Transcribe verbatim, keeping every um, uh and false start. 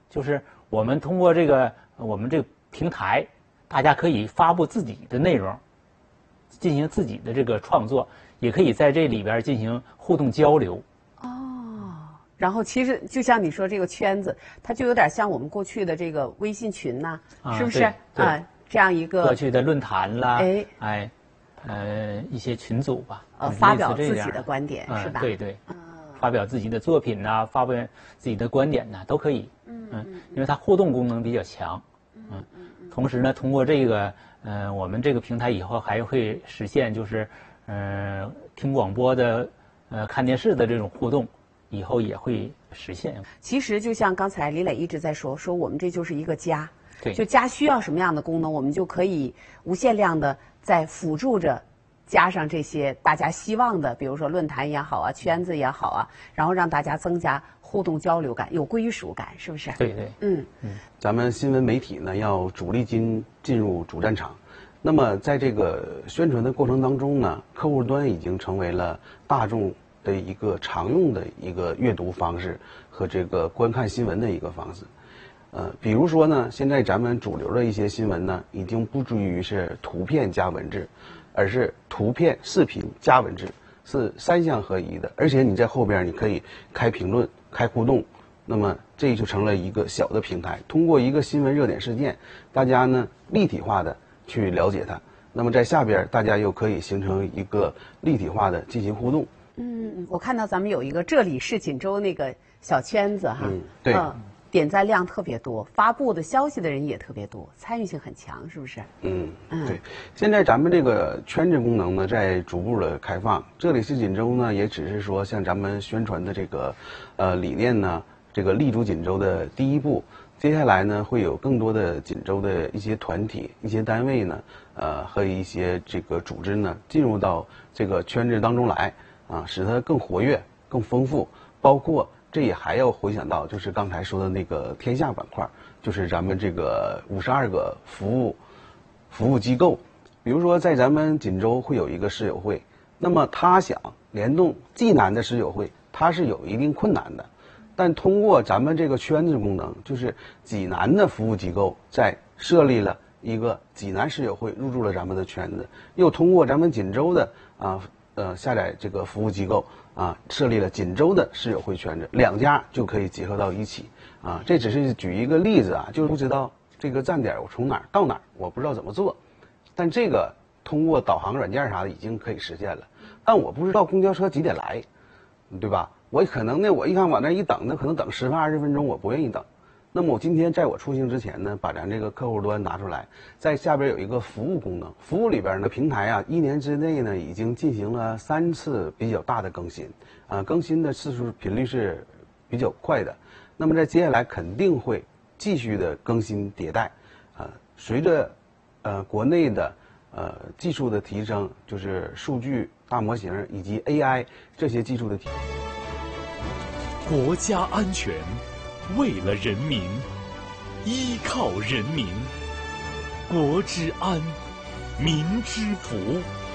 就是我们通过这个我们这个平台，大家可以发布自己的内容，进行自己的这个创作，也可以在这里边进行互动交流。 哦，然后其实就像你说这个圈子，它就有点像我们过去的这个微信群呐、啊，是不是？啊，这样一个过去的论坛啦， 哎哎，呃，一些群组吧， 呃，发表自己的观点、嗯、是吧？ 对对，嗯，发表自己的作品呐、啊，发表自己的观点呐、啊，都可以。 嗯嗯，因为它互动功能比较强。嗯嗯，同时呢，通过这个，呃，我们这个平台以后还会实现，就是，呃，听广播的，呃，看电视的这种互动，以后也会实现。 其实就像刚才李磊一直在说，说我们这就是一个家。 对， 就家需要什么样的功能，我们就可以无限量的在辅助着加上这些大家希望的，比如说论坛也好啊，圈子也好啊，然后让大家增加互动交流感，有归属感，是不是？ 对对， 嗯嗯。咱们新闻媒体呢，要主力军进入主战场。那么在这个宣传的过程当中呢，客户端已经成为了大众的一个常用的一个阅读方式和这个观看新闻的一个方式。呃，比如说呢，现在咱们主流的一些新闻呢，已经不至于是图片加文字，而是图片、视频加文字，是三项合一的。而且你在后边你可以开评论、开互动，那么这就成了一个小的平台。通过一个新闻热点事件，大家呢立体化的去了解它，那么在下边大家又可以形成一个立体化的进行互动。 嗯，我看到咱们有一个这里是锦州那个小圈子哈， 嗯，对。 呃点赞量特别多，发布的消息的人也特别多，参与性很强，是不是？ 嗯，对。现在咱们这个圈子功能呢，在逐步的开放。这里是锦州呢，也只是说像咱们宣传的这个，呃，理念呢，这个立足锦州的第一步。接下来呢，会有更多的锦州的一些团体、一些单位呢，呃，和一些这个组织呢，进入到这个圈子当中来，啊，使它更活跃、更丰富，包括。这也还要回想到，就是刚才说的那个天下板块，就是咱们这个五十二个服务服务机构，比如说在咱们锦州会有一个室友会，那么他想联动济南的室友会，它是有一定困难的，但通过咱们这个圈子功能，就是济南的服务机构在设立了一个济南室友会，入驻了咱们的圈子，又通过咱们锦州的啊呃下载这个服务机构。啊，设立了锦州的室友会圈子，两家就可以结合到一起啊。这只是举一个例子啊，就是不知道这个站点我从哪儿到哪儿，我不知道怎么做，但这个通过导航软件啥的已经可以实现了。但我不知道公交车几点来，对吧？我可能呢，我一看往那一等，那可能等十分二十分钟，我不愿意等。那么我今天在我出行之前呢，把咱这个客户端拿出来，在下边有一个服务功能，服务里边呢，平台啊，一年之内呢已经进行了三次比较大的更新，啊，更新的次数频率是比较快的。那么在接下来肯定会继续的更新迭代，啊，随着呃国内的呃技术的提升，就是数据大模型以及 A I 这些技术的提升，国家安全。为了人民，依靠人民，国之安，民之福。